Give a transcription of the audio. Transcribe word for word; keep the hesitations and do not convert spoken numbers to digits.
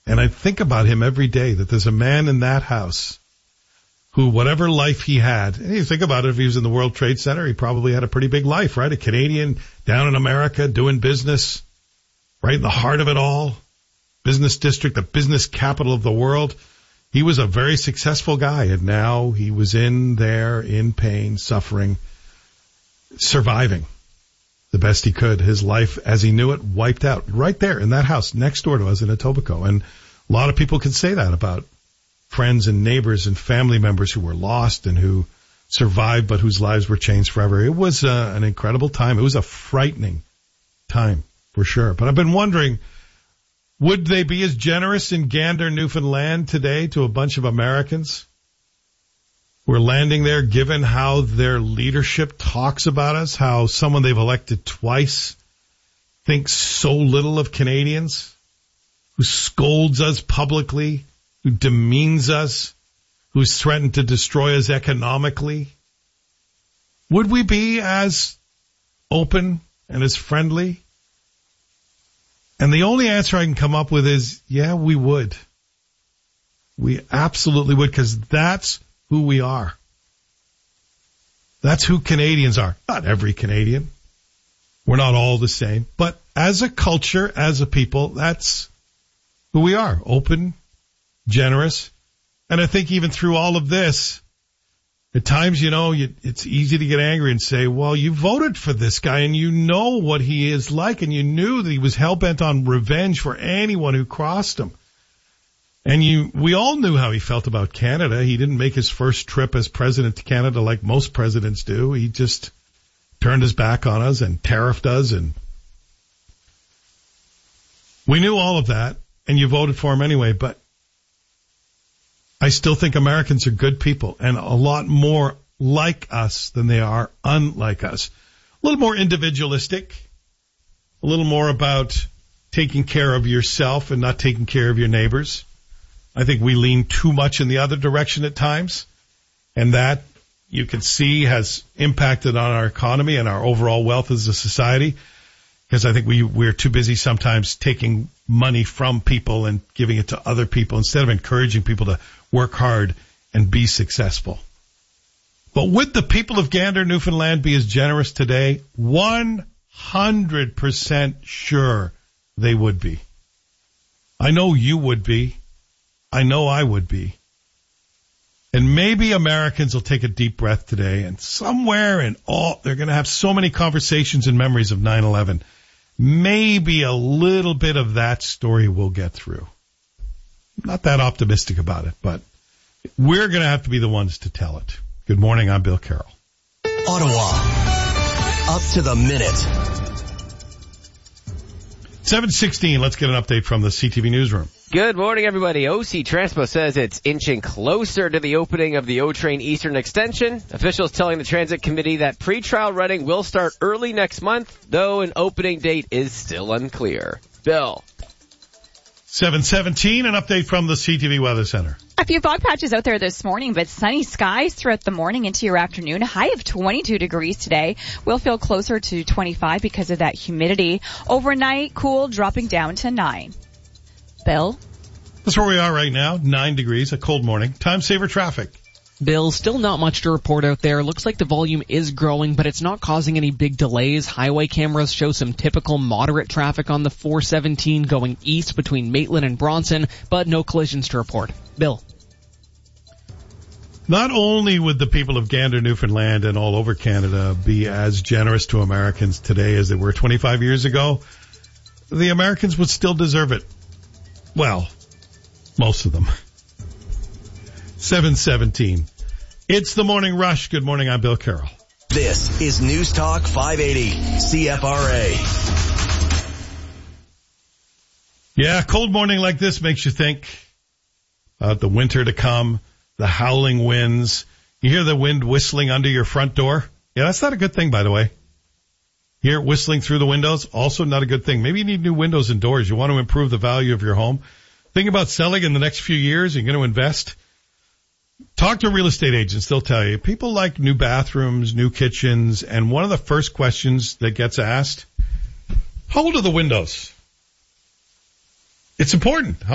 And I think about him every day, that there's a man in that house who, whatever life he had, and you think about it, if he was in the World Trade Center, he probably had a pretty big life, right? A Canadian down in America doing business, right in the heart of it all. Business district, the business capital of the world. He was a very successful guy, and now he was in there in pain, suffering, surviving the best he could. His life, as he knew it, wiped out right there in that house next door to us in Etobicoke. And a lot of people could say that about friends and neighbors and family members who were lost and who survived, but whose lives were changed forever. It was uh, an incredible time. It was a frightening time, for sure. But I've been wondering, would they be as generous in Gander, Newfoundland today to a bunch of Americans who are landing there, given how their leadership talks about us, how someone they've elected twice thinks so little of Canadians, who scolds us publicly, who demeans us, who's threatened to destroy us economically? Would we be as open and as friendly? And the only answer I can come up with is, yeah, we would. We absolutely would, because that's who we are. That's who Canadians are. Not every Canadian. We're not all the same. But as a culture, as a people, that's who we are. Open, generous. And I think even through all of this, at times, you know, you, it's easy to get angry and say, well, you voted for this guy and you know what he is like, and you knew that he was hell-bent on revenge for anyone who crossed him. And you, we all knew how he felt about Canada. He didn't make his first trip as president to Canada like most presidents do. He just turned his back on us and tariffed us, and we knew all of that, and you voted for him anyway. But I still think Americans are good people and a lot more like us than they are unlike us. A little more individualistic, a little more about taking care of yourself and not taking care of your neighbors. I think we lean too much in the other direction at times, and that, you can see, has impacted on our economy and our overall wealth as a society, because I think we, we're too busy sometimes taking money from people and giving it to other people instead of encouraging people to work hard and be successful. But would the people of Gander, Newfoundland be as generous today? one hundred percent sure they would be. I know you would be. I know I would be. And maybe Americans will take a deep breath today, and somewhere in all, they're going to have so many conversations and memories of nine eleven. Maybe a little bit of that story will get through. I'm not that optimistic about it, but we're going to have to be the ones to tell it. Good morning, I'm Bill Carroll. Ottawa, up to the minute. seven sixteen, let's get an update from the C T V newsroom. Good morning, everybody. O C Transpo says it's inching closer to the opening of the O-Train Eastern Extension. Officials telling the Transit Committee that pre-trial running will start early next month, though an opening date is still unclear. Bill. seven seventeen, an update from the C T V Weather Center. A few fog patches out there this morning, but sunny skies throughout the morning into your afternoon. A high of twenty-two degrees today. We'll feel closer to twenty-five because of that humidity. Overnight, cool, dropping down to nine. Bill? That's where we are right now, nine degrees, a cold morning. Time saver traffic. Bill, still not much to report out there. Looks like the volume is growing, but it's not causing any big delays. Highway cameras show some typical moderate traffic on the four seventeen going east between Maitland and Bronson, but no collisions to report. Bill. Not only would the people of Gander, Newfoundland, and all over Canada be as generous to Americans today as they were twenty-five years ago, the Americans would still deserve it. Well, most of them. seven seventeen. It's the Morning Rush. Good morning, I'm Bill Carroll. This is News Talk five eighty, C F R A. Yeah, a cold morning like this makes you think about the winter to come, the howling winds. You hear the wind whistling under your front door? Yeah, that's not a good thing, by the way. Hear it whistling through the windows? Also not a good thing. Maybe you need new windows and doors. You want to improve the value of your home. Think about selling in the next few years. You're going to invest. Talk to real estate agents. They'll tell you. People like new bathrooms, new kitchens, and one of the first questions that gets asked, how old are the windows? It's important.